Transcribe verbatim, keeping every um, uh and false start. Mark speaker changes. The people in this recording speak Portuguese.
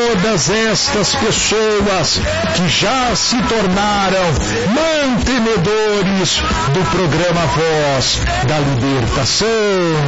Speaker 1: todas estas pessoas que já se tornaram mantenedores do programa Voz da Libertação.